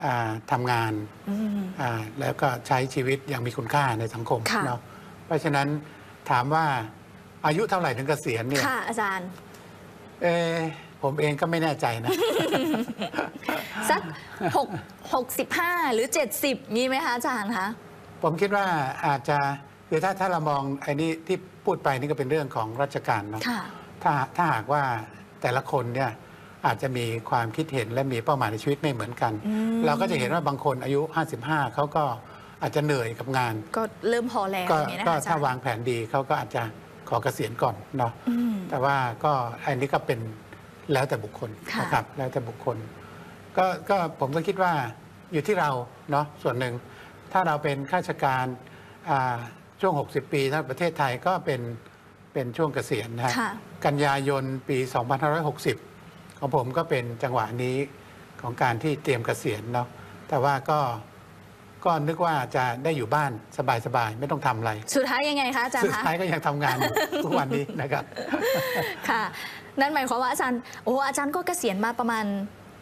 ทำงานแล้วก็ใช้ชีวิตอย่างมีคุณค่าในสังคมเนาะเพราะฉะนั้นถามว่าอายุเท่าไหร่ถึงเกษียณเนี่ยค่ะอาจารย์ผมเองก็ไม่แน่ใจนะสัก65 หรือ 70นี่ไหมคะอาจารย์คะผมคิดว่าอาจจะคือถ้าเรามองไอ้นี่ที่พูดไปนี่ก็เป็นเรื่องของราชการเนาะถ้าหากว่าแต่ละคนเนี่ยอาจจะมีความคิดเห็นและมีเป้าหมายในชีวิตไม่เหมือนกันเราก็จะเห็นว่าบางคนอายุ55เขาก็อาจจะเหนื่อยกับงานก็เริ่มพอแล้วก็ถ้าวางแผนดีเขาก็อาจจะขอเกษียณก่อนเนาะแต่ว่าก็อันนี้ก็เป็นแล้วแต่บุคคลนะครับแล้วแต่บุคคลก็ผมก็คิดว่าอยู่ที่เราเนาะส่วนหนึ่งถ้าเราเป็นข้าราชการช่วง60 ปีถ้าประเทศไทยก็เป็นช่วงเกษียณนะฮะกันยายนปี2560ของผมก็เป็นจังหวะนี้ของการที่เตรียมเกษียณเนาะแต่ว่าก็นึกว่าจะได้อยู่บ้านสบายๆไม่ต้องทำอะไรสุดท้ายยังไงคะอาจารย์สุดท้ายก็ยังทำงานทุกวันนี้นะครับค่ะนั่นหมายความว่าอาจารย์อาจารย์ก็เกษียณมาประมาณ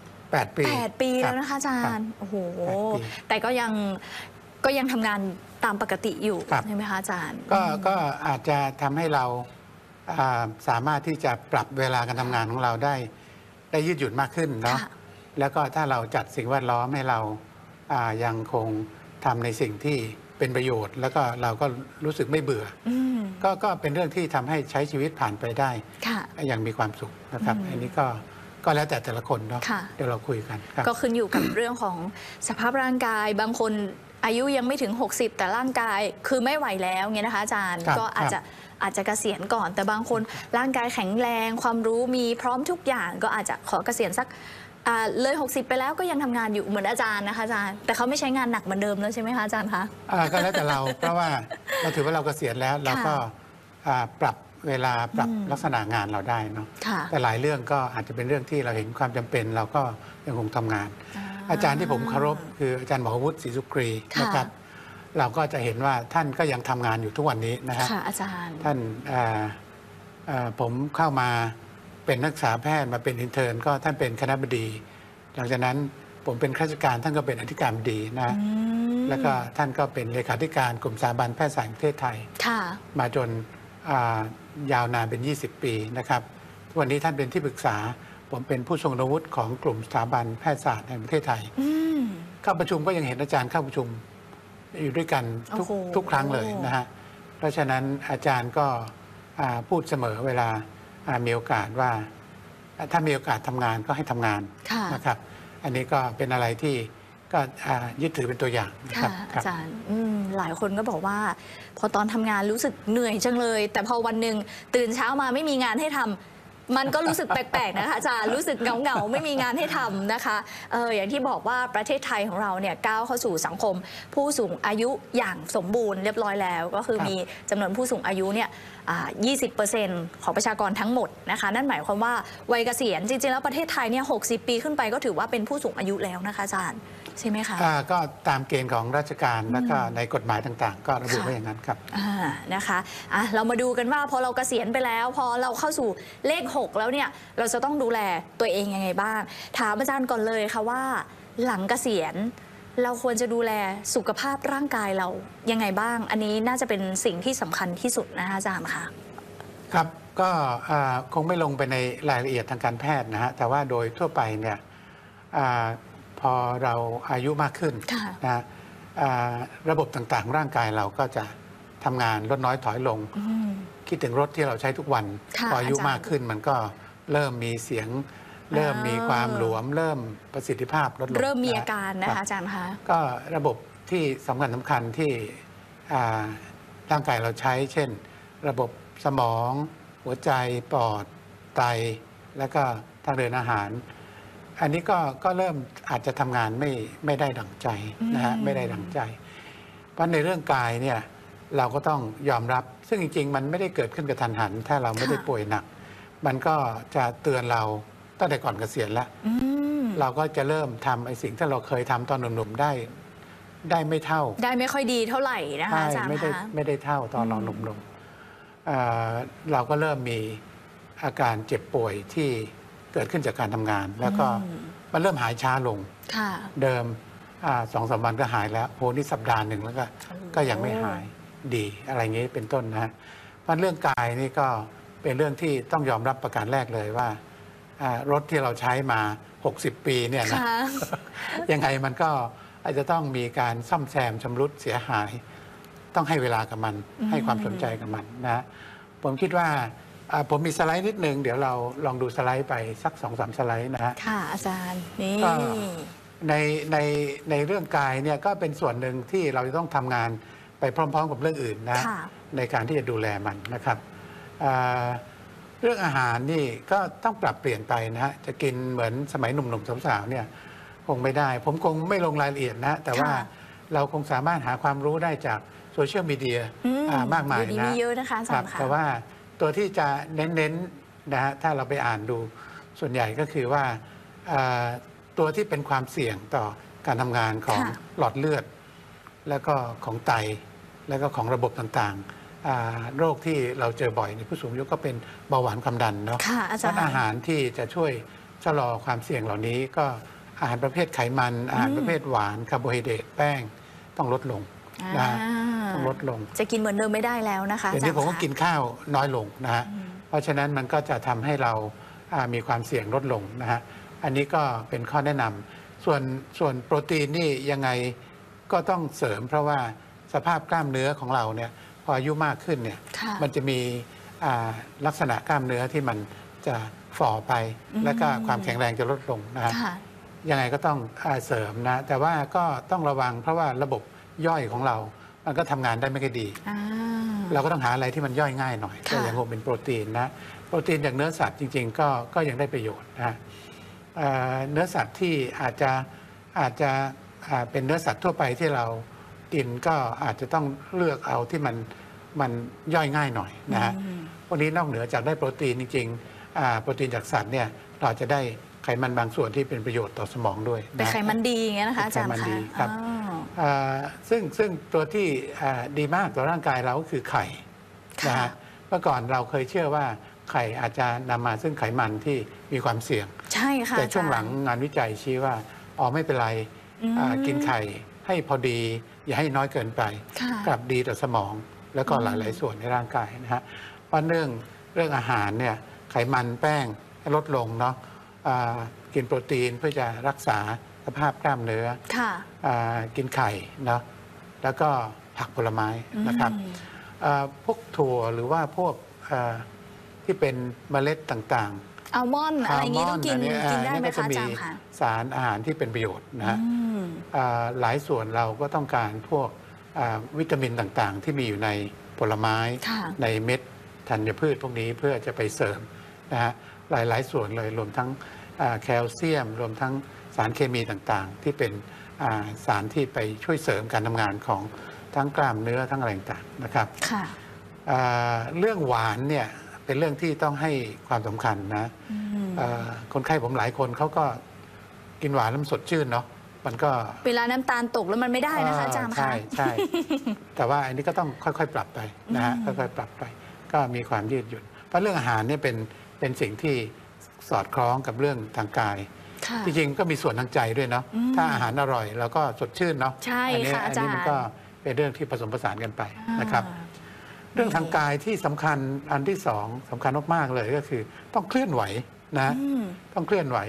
8 ปีแล้วนะคะอาจารย์โอ้โหแต่ก็ยังทำงานตามปกติอยู่ใช่ไหมคะอาจารย์ก็อาจจะทำให้เราสามารถที่จะปรับเวลาการทำงานของเราได้ยืดหยุ่นมากขึ้นเนาะแล้วก็ถ้าเราจัดสิ่งแวดล้อมให้เรายังคงทำในสิ่งที่เป็นประโยชน์แล้วก็เราก็รู้สึกไม่เบื่อก็เป็นเรื่องที่ทำให้ใช้ชีวิตผ่านไปได้อย่างมีความสุขนะครับอันนี้ก็แล้วแต่ละคนเนาะเดี๋ยวเราคุยกันก็ขึ้นอยู่กับเรื่องของสภาพร่างกายบางคนอายุยังไม่ถึง60แต่ร่างกายคือไม่ไหวแล้วเงี้ยนะคะอาจารย์ก็อาจจะเกษียณก่อนแต่บางคนร่างกายแข็งแรงความรู้มีพร้อมทุกอย่างก็อาจจะขอเกษียณสักเลย60ไปแล้วก็ยังทำงานอยู่เหมือนอาจารย์นะคะอาจารย์แต่เขาไม่ใช้งานหนักเหมือนเดิมแล้วใช่ไหมคะอาจารย์คะก็แล้วแต่เราเพราะว่าเราถือว่าเราเกษียณแล้วเราก็ปรับเวลาปรับลักษณะงานเราได้เนาะแต่หลายเรื่องก็อาจจะเป็นเรื่องที่เราเห็นความจำเป็นเราก็ยังคงทำงานอาจารย์ที่ผมเคารพคืออาจารย์หมอวุฒิศรีสุกรีนะครับเราก็จะเห็นว่าท่านก็ยังทำงานอยู่ทุกวันนี้นะฮะอาจารย์ท่านผมเข้ามาเป็นนักศึกษาแพทย์มาเป็นอินเทอร์นก็ท่านเป็นคณบดีหลังจากนั้นผมเป็นข้าราชการท่านก็เป็นอธิการบดีนะแล้วก็ท่านก็เป็นเลขาธิการกลุ่มสถาบันแพทยศาสตร์ประเทศไทยมาจนยาวนานเป็น20 ปีนะครับวันนี้ท่านเป็นที่ปรึกษาผมเป็นผู้ทรงคุณวุฒิของกลุ่มสถาบันแพทยศาสตร์แห่งประเทศไทยเข้าประชุมก็ยังเห็นอาจารย์เข้าประชุมอยู่ด้วยกันทุกครั้งเลยนะฮะเพราะฉะนั้นอาจารย์ก็พูดเสมอเวลามีโอกาสว่าถ้ามีโอกาสทำงานก็ให้ทำงานนะครับอันนี้ก็เป็นอะไรที่ก็ยึดถือเป็นตัวอย่างนะครับอาจารย์หลายคนก็บอกว่าพอตอนทำงานรู้สึกเหนื่อยจังเลยแต่พอวันหนึ่งตื่นเช้ามาไม่มีงานให้ทำมันก็รู้สึกแปลกๆนะคะอาจารย์รู้สึกเหงาไม่มีงานให้ทำนะคะอย่างที่บอกว่าประเทศไทยของเราเนี่ยก้าวเข้าสู่สังคมผู้สูงอายุอย่างสมบูรณ์เรียบร้อยแล้วก็คือมีจำนวนผู้สูงอายุเนี่ย20% ของประชากรทั้งหมดนะคะนั่นหมายความว่าวัยเกษียณจริงๆแล้วประเทศไทยเนี่ย60 ปีขึ้นไปก็ถือว่าเป็นผู้สูงอายุแล้วนะคะอาจารย์ใช่ไหมคะก็ตามเกณฑ์ของราชการและก็ในกฎหมายต่างๆก็ระบุไว้อย่างนั้นครับนะคะเรามาดูกันว่าพอเราเกษียณไปแล้วพอเราเข้าสู่เลข6แล้วเนี่ยเราจะต้องดูแลตัวเองยังไงบ้างถามอาจารย์ก่อนเลยค่ะว่าหลังเกษียณเราควรจะดูแลสุขภาพร่างกายเรายังไงบ้างอันนี้น่าจะเป็นสิ่งที่สำคัญที่สุดนะคะอาจารย์คะครับก็คงไม่ลงไปในรายละเอียดทางการแพทย์นะฮะแต่ว่าโดยทั่วไปเนี่ยพอเราอายุมากขึ้นนะระบบต่างๆร่างกายเราก็จะทำงานลดน้อยถอยลงคิดถึงรถที่เราใช้ทุกวันพออายุมากขึ้นมันก็เริ่มมีเสียงเริ่มมีความหลวมเริ่มประสิทธิภาพลดลงเริ่มมีอาการนะคะอาจารย์คะก็ระบบที่สำคัญที่ร่างกายเราใช้เช่นระบบสมองหัวใจปอดไตแล้วก็ทางเดินอาหารอันนี้ก็เริ่มอาจจะทำงานไม่ได้ดั่งใจนะฮะไม่ได้ดั่งใจเพราะในเรื่องกายเนี่ยเราก็ต้องยอมรับซึ่งจริงๆมันไม่ได้เกิดขึ้นกระทันหันถ้าเราไม่ได้ป่วยหนักมันก็จะเตือนเราตั้งแต่ก่อนเกษียณแล้วเราก็จะเริ่มทำไอ้สิ่งที่เราเคยทำตอนหนุ่มๆได้ไม่เท่าได้ไม่ค่อยดีเท่าไหร่นะคะอาจารย์คะไม่ได้เท่าตอนเราหนุ่มๆเราก็เริ่มมีอาการเจ็บป่วยที่เกิดขึ้นจากการทำงานแล้วก็มันเริ่มหายช้าลงเดิม 2-3 วันก็หายแล้วโหนี่สัปดาห์หนึ่งแล้วก็ยังไม่หายดีอะไรเงี้เป็นต้นนะฮะเพราะเรื่องกายนี่ก็เป็นเรื่องที่ต้องยอมรับประการแรกเลยว่ารถที่เราใช้มา60 ปีเนี่ยนะ ยังไงมันก็อาจจะต้องมีการซ่อมแซมชำรุดเสียหาย ต้องให้เวลากับมันให้ความสนใจกับมันนะผมคิดว่าผมมีสไลด์นิดนึงเดี๋ยวเราลองดูสไลด์ไปสัก 2-3 สไลด์นะฮะค่ะอาจารย์นี่ก็ในเรื่องกายเนี่ยก็เป็นส่วนหนึ่งที่เราจะต้องทำงานไปพร้อมๆกับเรื่องอื่นนะในการที่จะดูแลมันนะครับเรื่องอาหารนี่ก็ต้องปรับเปลี่ยนไปนะฮะจะกินเหมือนสมัยหนุ่มๆสาวๆเนี่ยคงไม่ได้ผมคงไม่ลงรายละเอียดนะแต่ว่าเราคงสามารถหาความรู้ได้จากโซเชียลมีเดียมากมายนะเยอะนะคะอาจารย์ค่ะแต่ว่าตัวที่จะเน้นๆนะฮะถ้าเราไปอ่านดูส่วนใหญ่ก็คือว่าตัวที่เป็นความเสี่ยงต่อการทำงานของหลอดเลือดแล้วก็ของไตแล้วก็ของระบบต่างๆโรคที่เราเจอบ่อยในผู้สูงอายุก็เป็นเบาหวานความดันเนาะอาหารที่จะช่วยชะลอความเสี่ยงเหล่านี้ก็อาหารประเภทไขมันอาหารประเภทหวานคาร์โบไฮเดรตแป้งต้องลดลงนะต้องลดลงจะกินเหมือนเดิมไม่ได้แล้วนะคะเดี๋ยวนี้ผมก็กินข้าวน้อยลงนะฮะเพราะฉะนั้นมันก็จะทำให้เรามีความเสี่ยงลดลงนะฮะอันนี้ก็เป็นข้อแนะนำส่วนโปรตีนนี่ยังไงก็ต้องเสริมเพราะว่าสภาพกล้ามเนื้อของเราเนี่ยพออายุมากขึ้นเนี่ยมันจะมีลักษณะกล้ามเนื้อที่มันจะฝ่อไปและก็ความแข็งแรงจะลดลงนะฮะยังไงก็ต้องเสริมนะแต่ว่าก็ต้องระวังเพราะว่าระบบย่อยของเรามันก็ทำงานได้ไม่ค่อยดีเราก็ต้องหาอะไรที่มันย่อยง่ายหน่อยก็อย่างเป็นโปรตีนนะโปรตีนจากเนื้อสัตว์จริงๆก็ยังได้ประโยชน์นะเนื้อสัตว์ที่อาจจะเป็นเนื้อสัตว์ทั่วไปที่เรากินก็อาจจะต้องเลือกเอาที่มันย่อยง่ายหน่อยนะฮะพวกนี้นอกเหนือจากได้โปรตีนจริงๆโปรตีนจากสัตว์เนี่ยเราจะได้ไขมันบางส่วนที่เป็นประโยชน์ต่อสมองด้วยเป็นไขมันดีอย่างเงี้ยนะคะอาจารย์คะครับซึ่งตัวที่ดีมากต่อร่างกายเราก็คือไข่นะฮะเมื่อก่อนเราเคยเชื่อว่าไข่อาจจะนำมาซึ่งไขมันที่มีความเสี่ยงใช่ค่ะแต่ช่วงหลังงานวิจัยชี้ว่าไม่เป็นไรกินไข่ให้พอดีอย่าให้น้อยเกินไปกลับดีต่อสมองแล้วก็หลายๆส่วนในร่างกายนะฮะเพราะเรื่องอาหารเนี่ยไขมันแป้งลดลงเนาะกินโปรตีนเพื่อจะรักษาสภาพกล้ามเนื้อกินไข่เนาะแล้วก็ผักผลไม้นะครับพวกถั่วหรือว่าพวกที่เป็นเมล็ดต่างๆอัลมอนด์อะไรอย่างนี้ต้องกินได้ไหมคะอาจารย์คะสารอาหารที่เป็นประโยชน์นะฮะหลายส่วนเราก็ต้องการพวกวิตามินต่างๆที่มีอยู่ในผลไม้ในเม็ดธัญพืชพวกนี้เพื่อจะไปเสริมนะฮะหลายๆส่วนเลยรวมทั้งแคลเซียมรวมทั้งสารเคมีต่างๆที่เป็นสารที่ไปช่วยเสริมการทำงานของทั้งกล้ามเนื้อทั้งอะไรต่างๆนะครับเรื่องหวานเนี่ยเป็นเรื่องที่ต้องให้ความสำคัญนะคนไข้ผมหลายคนเขาก็กินหวานแล้วมันสดชื่นเนาะมันก็เวลาน้ำตาลตกแล้วมันไม่ได้นะคะอาจารย์คะใช่แต่ว่าอันนี้ก็ต้องค่อยๆปรับไปนะฮะค่อยๆปรับไปก็มีความยืดหยุ่นเพราะเรื่องอาหารเนี่ยเป็นสิ่งที่สอดคล้องกับเรื่องทางกายจริงๆก็มีส่วนทางใจด้วยเนาะถ้าอาหารอร่อยเราก็สดชื่นเนาะอันนี้มันก็เป็นเรื่องที่ผสมผสานกันไปนะครับเรื่องทางกายที่สำคัญอันที่สองสำคัญมากๆเลยก็คือต้องเคลื่อนไหวนะต้องเคลื่อนไหว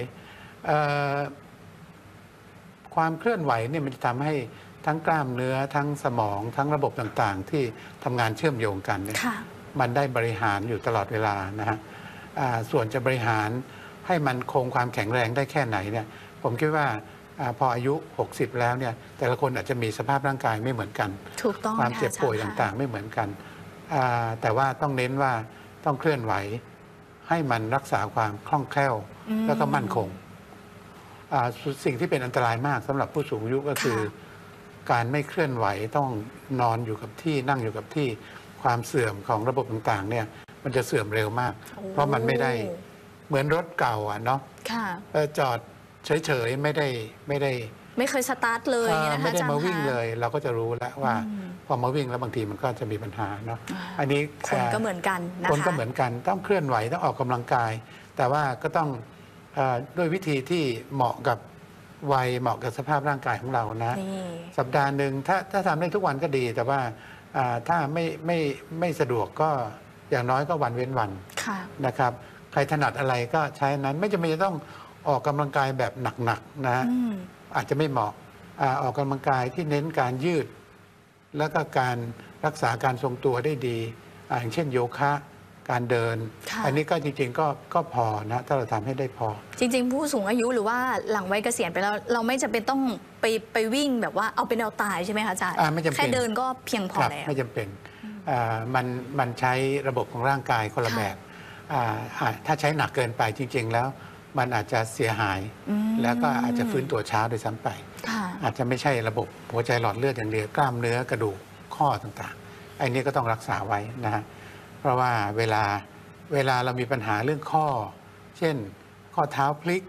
ความเคลื่อนไหวเนี่ยมันจะทำให้ทั้งกล้ามเนื้อทั้งสมองทั้งระบบต่างๆที่ทำงานเชื่อมโยงกันเนี่ยมันได้บริหารอยู่ตลอดเวลานะฮะส่วนจะบริหารให้มันคงความแข็งแรงได้แค่ไหนเนี่ยผมคิดว่าพออายุ60แล้วเนี่ยแต่ละคนอาจจะมีสภาพร่างกายไม่เหมือนกันถูกต้องความเจ็บป่วยต่างๆไม่เหมือนกันแต่ว่าต้องเน้นว่าต้องเคลื่อนไหวให้มันรักษาความคล่องแคล่วแล้วก็มั่นคงสิ่งที่เป็นอันตรายมากสำหรับผู้สูงอายุก็คือการไม่เคลื่อนไหวต้องนอนอยู่กับที่นั่งอยู่กับที่ความเสื่อมของระบบต่างๆเนี่ยมันจะเสื่อมเร็วมากเพราะมันไม่ได้เหมือนรถเก่าเนาะจอดเฉยๆไม่เคยสตาร์ทเลยนะคะไม่ได้มาวิ่งเลยเราก็จะรู้แล้วว่าพอมาวิ่งแล้วบางทีมันก็จะมีปัญหาเนาะอันนี้คนก็เหมือนกันนะคะคนก็เหมือนกันต้องเคลื่อนไหวต้องออกกำลังกายแต่ว่าก็ต้องด้วยวิธีที่เหมาะกับวัยเหมาะกับสภาพร่างกายของเรานะนี่สัปดาห์หนึ่งถ้าทำได้ทุกวันก็ดี แต่ว่าถ้าไม่สะดวกก็อย่างน้อยก็วันเว้นวันค่ะนะครับใครถนัดอะไรก็ใช้นั้นไม่จำเป็นจะต้องออกกำลังกายแบบหนักๆนะ อาจจะไม่เหมาะออกกำลังกายที่เน้นการยืด แล้วก็การรักษาการทรงตัวได้ดีอย่างเช่นโยคะการเดินค่ะอันนี้ก็จริงๆก็พอนะถ้าเราทำให้ได้พอจริงๆ ผู้สูงอายุหรือว่าหลังวัยเกษียณไปแล้วเราไม่จำเป็นต้องไปวิ่งแบบว่าเอาเป็นเอาตายใช่ไหมคะอาจารย์ไม่จำเป็นแค่เดินก็เพียงพอครับแล้วไม่จำเป็นมันใช้ระบบของร่างกายคนละค่ะแบบถ้าใช้หนักเกินไปจริง ๆ แล้วมันอาจจะเสียหาย แล้วก็อาจจะฟื้นตัวช้าโดยซ้ำไปค่ะอาจจะไม่ใช่ระบบหัวใจหลอดเลือดอย่างเดียวกล้ามเนื้อกระดูกข้อต่างๆไอ้นี้ก็ต้องรักษาไว้นะฮะเพราะว่าเวลาเรามีปัญหาเรื่องข้อ เช่น ข้อเท้าพลิก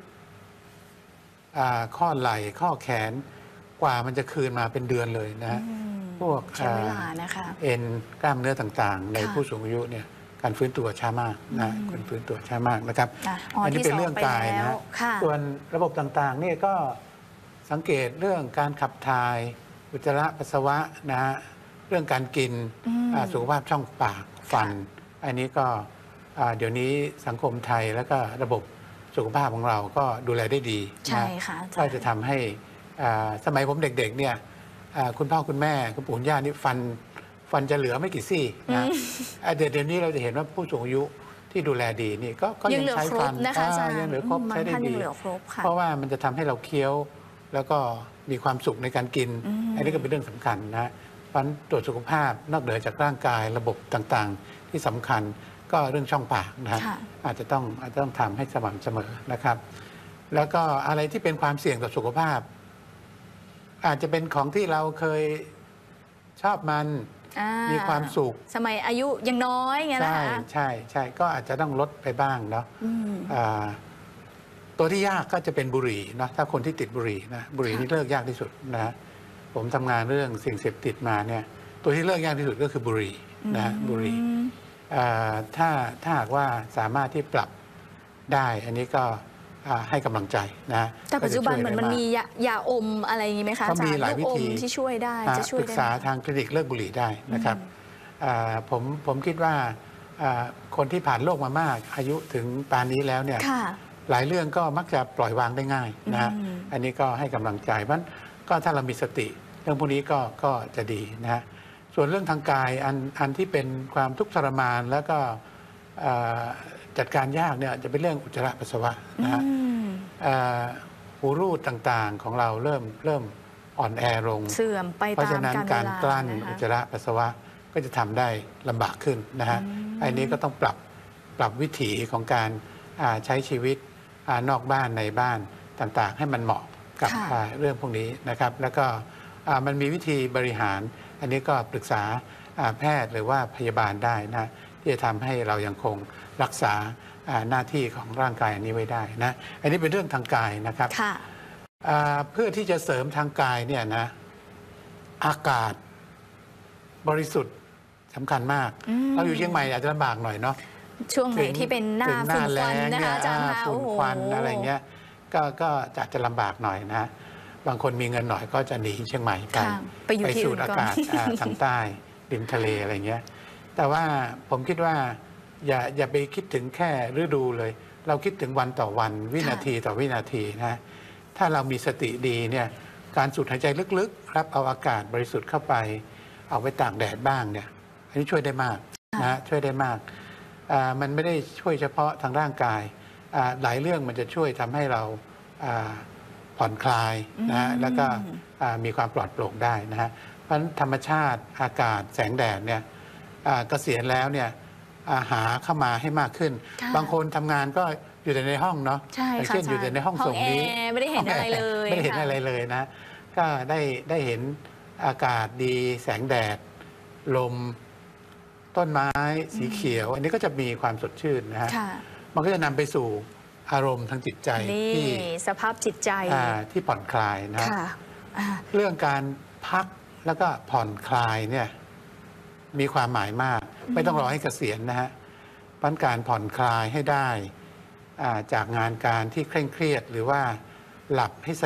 ข้อไหล่ข้อแขนกว่ามันจะคืนมาเป็นเดือนเลยนะฮะพวกใช้เวลานะคะเอ็นกล้ามเนื้อต่างๆ ในค่ะผู้สูงอายุเนี่ยการฟื้นตัวช้ามากนะการฟื้นตัวช้ามากนะครับอันนี้ที่เป็นสองเรื่องไปกายแล้นะวค่ะส่วนระบบต่างๆเนี่ยก็สังเกตเรื่องการขับถ่ายอุจจาระปัสสาวะนะฮะเรื่องการกินสุขภาพช่องปากฟัน อันนี้ก็เดี๋ยวนี้สังคมไทยแล้วก็ระบบสุขภาพของเราก็ดูแลได้ดีใช่นะค่ะอาจารย์ก็จะทำให้สมัยผมเด็กๆเนี่ยคุณพ่อคุณแม่คุณปู่คุณย่านี่ฟันจะเหลือไม่กี่ซี่นะเดี๋ยวนี้เราจะเห็นว่าผู้สูงอายุที่ดูแลดีนี่ก็ยัยัง งเหลือใช้ครฟับนนะคะอาจารย์ยังเหลือครบใช้ได้ท่านยัดีงเหลือครบค่ะเพราะว่ามันจะทำให้เราเคี้ยวแล้วก็มีความสุขในการกิน อันนี้ก็เป็นเรื่องสำคัญนะเพราะฉะนั้นตรวจสุขภาพนอกเหนือจากร่างกายระบบต่างๆ ที่สำคัญก็เรื่องช่องปากนะฮะค่ะอาจจะต้องทำให้สม่ำเสมอนะครับ แล้วก็อะไรที่เป็นความเสี่ยงต่อสุขภาพ อาจจะเป็นของที่เราเคยชอบมัน มีความสุขสมัยอายุยังน้อยไงนะใช่คะใช่ก็อาจจะต้องลดไปบ้างเนาะตัวที่ยากก็จะเป็นบุหรี่นะถ้าคนที่ติดบุหรี่นะบุหรี่นี่เลิกยากที่สุดนะผมทำงานเรื่องสิ่งเสพติดมาเนี่ยตัวที่เลิกยากที่สุดก็คือบุหรี่นะบุหรี่ถ้าหากว่าสามารถที่ปรับได้อันนี้ก็ให้กำลังใจนะแต่ปัจจุบันเหมือนมันมียาอมอะไรอย่างนี้ไหมคะก็อาจารมีย์หลายวิลูกอธีมที่ช่วยได้จะช่วยปรึกได้ษาไหมทางคลินิกเลิกบุหรี่ได้นะครับผมคิดว่าคนที่ผ่านโรคมามากอายุถึงปานนี้แล้วเนี่ยค่ะหลายเรื่องก็มักจะปล่อยวางได้ง่ายนะฮะอันนี้ก็ให้กำลังใจเพราะฉะนั้นก็ถ้าเรามีสติเรื่องพวกนี้ก็จะดีนะฮะส่วนเรื่องทางกายอันที่เป็นความทุกข์ทรมานแล้วก็จัดการยากเนี่ยจะเป็นเรื่องอุจจาระปัสสาวะนะฮะหูรูดต่างๆของเราเริ่มอ่อนแอลงเสื่อมไปเพราะตามฉะนั้นกาการรเวลากลั้นนะคะอุจจาระปัสสาวะก็จะทำได้ลำบากขึ้นนะฮะอันนี้ก็ต้องปรับวิถีของการใช้ชีวิตนอกบ้านในบ้านต่างๆ ให้มันเหมาะกับค่ะเรื่องพวกนี้นะครับ แล้วก็มันมีวิธีบริหาร อันนี้ก็ปรึกษาแพทย์หรือว่าพยาบาลได้นะที่จะทำให้เรายังคงรักษาหน้าที่ของร่างกายอันนี้ไว้ได้นะอันนี้เป็นเรื่องทางกายนะครับค่ะเพื่อที่จะเสริมทางกายเนี่ยนะอากาศบริสุทธิ์สำคัญมาก เราอยู่เชียงใหม่อาจจะลำบากหน่อยเนาะช่วงไหนที่เป็นหน้าถึงฝุ่นคแล้วันงนะคะอาจารย์คะฝุ่นโอ้โหควันอะไรเงี้ยก็จะลำบากหน่อยนะบางคนมีเงินหน่อยก็จะหนีเชียงใหม่ไปค่ะไปอยู่ที่สูอื่ดนอาก่อนกาศทางใต้ริมทะเลอะไรเงี้ยแต่ว่าผมคิดว่าอย่าไปคิดถึงแค่ฤดูเลย เราคิดถึงวันต่อวันวินาทีต่อวินาทีนะถ้าเรามีสติดีเนี่ยการสูดหายใจลึกๆรับเอาอากาศบริสุทธิ์เข้าไปเอาไปตากแดดบ้างเนี่ยอันนี้ช่วยได้มากนะช่วยได้มากมันไม่ได้ช่วยเฉพาะทางร่างกายหลายเรื่องมันจะช่วยทำให้เราผ่อนคลายนะฮะแล้วก็มีความปลอดโปร่งได้นะฮะเพราะฉะนั้นธรรมชาติอากาศแสงแดดเนี่ยเกษียณแล้วเนี่ยหาเข้ามาให้มากขึ้นค่ะบางคนทำงานก็อยู่แต่ในห้องเนาะใช่อย่างค่ะเช่นอยู่แต่ในห้องส่งนี้แอร์ไม่ได้เห็นอะไรเลยไม่ได้เห็นค่ะอะไรเลยนะ ก็ได้เห็นอากาศดีแสงแดด ลม ต้นไม้สีเขียว อันนี้ก็จะมีความสดชื่นนะฮะค่ะมันก็จะนำไปสู่อารมณ์ทางจิตใจนี่ที่สภาพจิตใจที่ผ่อนคลายนะค่ะอ่าเรื่องการพักแล้วก็ผ่อนคลายเนี่ยมีความหมายมาก ไม่ต้องรอให้เกษียณนะฮะเพราะการผ่อนคลายให้ได้จากงานการที่เคร่งเครียดหรือว่าหลับให้สนิท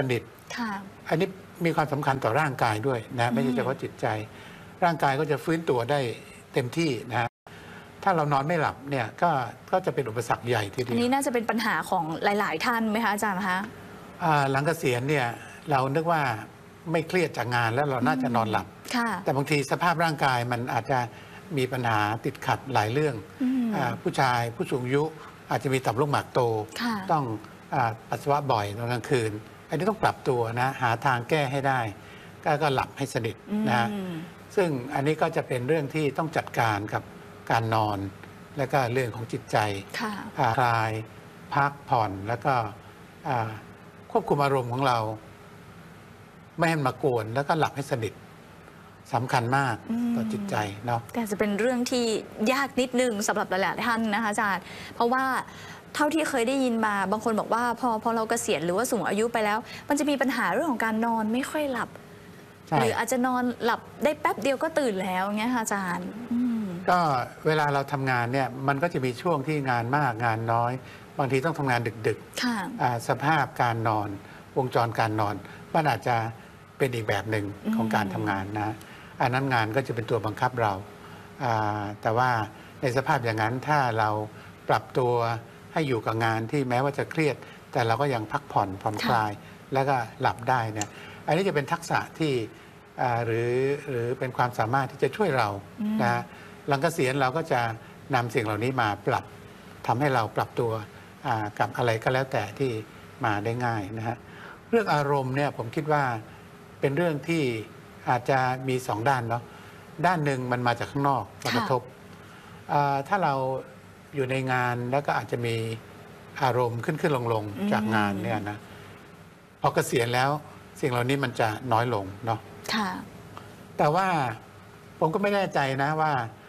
ค่ะอันนี้มีความสำคัญต่อร่างกายด้วยนะไม่ใช่เฉพาะจิตใจ ร่างกายก็จะฟื้นตัวได้เต็มที่นะ ถ้าเรานอนไม่หลับเนี่ยก็จะเป็นอุปสรรคใหญ่ทีเดีอันยวนี้น่าจะเป็นปัญหาของหลาย ๆ ท่านไหมคะอาจารย์คะหลังเกษียณเนี่ยเรานึกว่าไม่เครียดจากงานแล้วเราน่าจะนอนหลับค่ะแต่บางทีสภาพร่างกายมันอาจจะมีปัญหาติดขัดหลายเรื่องผู้ชายผู้สูงอายุอาจจะมีต่อมลูกหมากโตค่ะต้องปัสสาวะบ่อยตอนกลางคืน อันนี้ต้องปรับตัวนะหาทางแก้ให้ได้ก็หลับให้สนิทนะ ซึ่งอันนี้ก็จะเป็นเรื่องที่ต้องจัดการกับการนอน และก็เรื่องของจิตใจค่ะคลายพักผ่อนแล้วก็ควบคุมอารมณ์ของเรา ไม่ให้มันมากวนแล้วก็หลับให้สนิทสำคัญมากต่อจิตใจเนาะแต่จะเป็นเรื่องที่ยากนิดนึงสำหรับหลายๆท่านนะคะอาจารย์ เพราะว่าเท่าที่เคยได้ยินมาบางคนบอกว่าพอเราเกษียณหรือว่าสูงอายุไปแล้ว มันจะมีปัญหาเรื่องของการนอนไม่ค่อยหลับใช่หรืออาจจะนอนหลับได้แป๊บเดียวก็ตื่นแล้วเงี้ยค่ะอาจารย์ก็เวลาเราทำงานเนี่ยมันก็จะมีช่วงที่งานมากงานน้อย บางทีต้องทำงานดึกค่ะสภาพการนอนวงจรการนอนมันอาจจะเป็นอีกแบบหนึ่งของการทำงานนะอันนั้นงานก็จะเป็นตัวบังคับเราแต่ว่าในสภาพอย่างนั้นถ้าเราปรับตัวให้อยู่กับงานที่แม้ว่าจะเครียด แต่เราก็ยังพักผ่อนคลาย แล้วก็หลับได้เนี่ยอันนี้จะเป็นทักษะที่หรือเป็นความสามารถที่จะช่วยเรานะหลังเกษียณเราก็จะนำสิ่งเหล่านี้มาปรับทำให้เราปรับตัวกับอะไรก็แล้วแต่ที่มาได้ง่ายนะฮะเรื่องอารมณ์เนี่ยผมคิดว่าเป็นเรื่องที่อาจจะมีสองด้านเนาะด้านหนึ่งมันมาจากข้างนอกมากระทบถ้าเราอยู่ในงานแล้วก็อาจจะมีอารมณ์ขึ้นลงจากงานเนี่ยนะพอเกษียณแล้วสิ่งเหล่านี้มันจะน้อยลงเนาะค่ะแต่ว่าผมก็ไม่แน่ใจนะว่า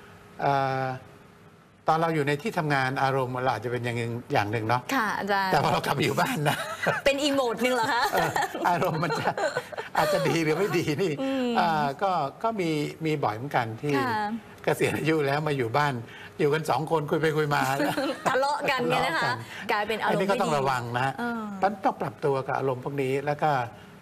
ตอนเราอยู่ในที่ทำงานอารมณ์เราอาจจะเป็นอย่างหนึ่งเนาะค่ะอาจารย์แต่พอเรากลับมาอยู่บ้านนะเป็นอีโมดหนึ่งเหรอคะอารมณ์มันจะอาจจะดีหรือไม่ดีนี่ก็มีบ่อยเหมือนกันที่ค่ะเกษียณอายุแล้วมาอยู่บ้านอยู่กัน2 คนคุยไปคุยมาทะเลาะกันเนี่ยนะคะ กลายเป็นอารมณ์อันนี้ก็ต้องไม่ดีระวังนะต้องปรับตัวกับอารมณ์พวกนี้แล้วก็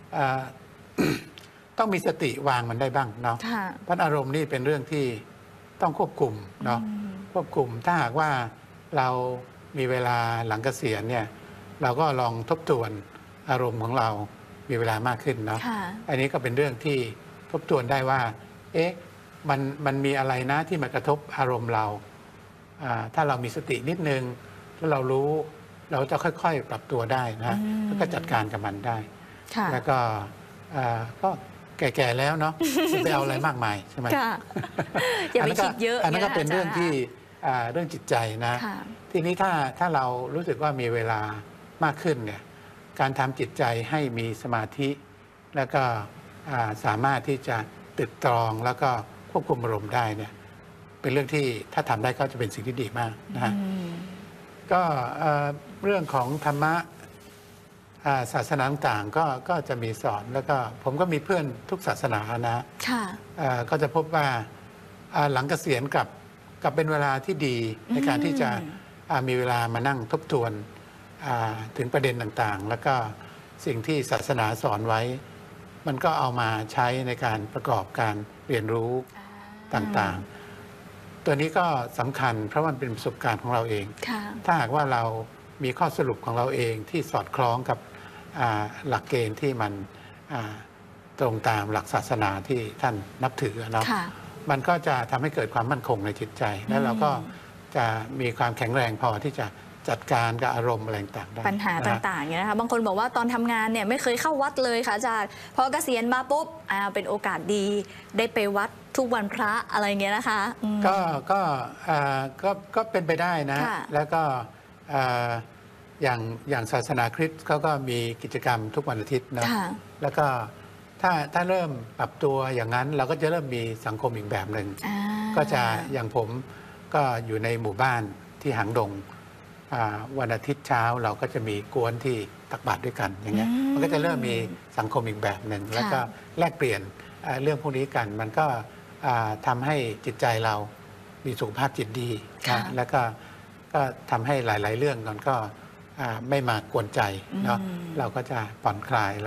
ต้องมีสติวางมันได้บ้างเนาะค่ะเพราะอารมณ์นี่เป็นเรื่องที่ต้องควบคุมเนาะควบคุมถ้าหากว่าเรามีเวลาหลังเกษียณเนี่ยเราก็ลองทบทวนอารมณ์ของเรามีเวลามากขึ้นเนาะค่ะอันนี้ก็เป็นเรื่องที่ทบทวนได้ว่า เอ๊ะมันมีอะไรนะที่มากระทบอารมณ์เราถ้าเรามีสตินิดนึงแล้วเรารู้เราจะค่อยๆปรับตัวได้นะแล้วก็จัดการกับมันได้ค่ะแล้วก็แก่ๆแล้วเนาะจะไปเอาอะไรมากมายใช่ไหมค่ะ อย่าไปคิดเยอะอันนั้นก็เป็นเรื่องที่เรื่องจิตใจนะค่ะทีนี้ถ้าเรารู้สึกว่ามีเวลามากขึ้นเนี่ยการทำจิตใจให้มีสมาธิ แล้วก็สามารถที่จะตึกตรองแล้วก็ควบคุมอารมณ์ได้เนี่ยเป็นเรื่องที่ถ้าทำได้ก็จะเป็นสิ่งที่ดีมากนะฮะก็เรื่องของธรรมะศาสนาต่างๆก็จะมีสอนแล้วก็ผมก็มีเพื่อนทุกศาสนานะค่ะก็จะพบว่าหลังเกษียณกับเป็นเวลาที่ดีในการที่จะมีเวลามานั่งทบทวนถึงประเด็นต่างๆ แล้วก็สิ่งที่ศาสนาสอนไว้ มันก็เอามาใช้ในการประกอบการเรียนรู้ต่างๆ ตัวนี้ก็สำคัญเพราะมันเป็นประสบการณ์ของเราเองค่ะถ้าหากว่าเรามีข้อสรุปของเราเองที่สอดคล้องกับหลักเกณฑ์ที่มันตรงตามหลักศาสนาที่ท่านนับถือเนาะค่ะมันก็จะทำให้เกิดความมั่นคงในจิตใจ และเราก็จะมีความแข็งแรงพอที่จะจัดการกับอารมณ์อะไรต่างๆได้ปัญหาต่างๆเนี่ยนะคะบางคนบอกว่าตอนทำงานเนี่ยไม่เคยเข้าวัดเลยค่ะอาจารย์พอเกษียณมาปุ๊บเป็นโอกาสดีได้ไปวัดทุกวันพระอะไรเงี้ยนะคะก็เป็นไปได้นะค่ะแล้วก็อย่างศาสนาคริสต์เขาก็มีกิจกรรมทุกวันอาทิตย์นะค่ะแล้วก็ถ้าเริ่มปรับตัวอย่างนั้นเราก็จะเริ่มมีสังคมอีกแบบหนึ่งก็จะอย่างผมก็อยู่ในหมู่บ้านที่หางดงวันอาทิตย์เช้าเราก็จะมีกวนที่ตักบาตรด้วยกันอย่างเงี้ยมันก็จะเริ่มมีสังคมอีกแบบหนึ่งแล้วก็แลกเปลี่ยนเรื่องพวกนี้กันมันก็ทำให้จิตใจเรามีสุขภาพจิตดีนะแล้วก็ทำให้หลายๆเรื่องมันก็ไม่มากวนใจเนาะเราก็จะผ่อนคลาย